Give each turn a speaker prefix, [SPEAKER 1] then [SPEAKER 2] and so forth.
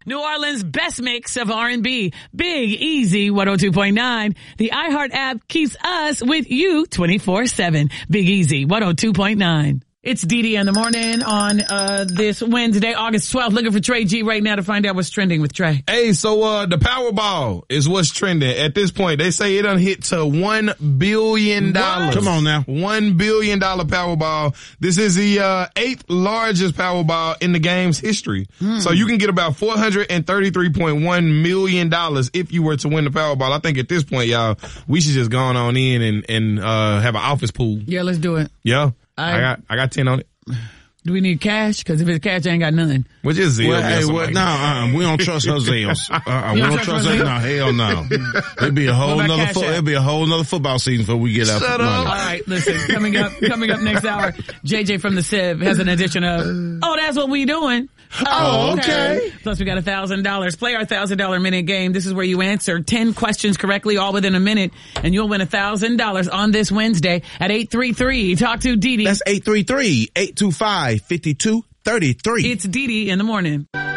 [SPEAKER 1] New Orleans' best mix of R&B. Big Easy 102.9. The iHeart app keeps us with you 24/7. Big Easy 102.9. It's DD in the morning on this Wednesday, August 12th. Looking for Trey G right now to find out what's trending with Trey.
[SPEAKER 2] Hey, so the Powerball is what's trending. At this point, they say it done hit to $1 billion.
[SPEAKER 3] What? Come on now.
[SPEAKER 2] $1 billion Powerball. This is the 8th largest Powerball in the game's history. So you can get about $433.1 million if you were to win the Powerball. I think at this point, y'all, we should just go on in and have an office pool.
[SPEAKER 1] Yeah, let's do it.
[SPEAKER 2] Yeah. I got 10 on it.
[SPEAKER 1] Do we need cash? Because if it's cash, I ain't got none.
[SPEAKER 2] Which is Zelle.
[SPEAKER 3] We don't trust her Zelles. We don't trust her. No, hell no. It'd be a whole nother football season before we get out.
[SPEAKER 2] Shut up.
[SPEAKER 1] All right, listen. Coming up next hour, JJ from the Civ has an edition of that's what we doing.
[SPEAKER 3] Oh, okay.
[SPEAKER 1] Plus, we got $1,000. Play our $1,000 minute game. This is where you answer 10 questions correctly, all within a minute, and you'll win $1,000 on this Wednesday at 833. Talk to Didi.
[SPEAKER 3] That's 833-825-5233.
[SPEAKER 1] It's Didi in the morning.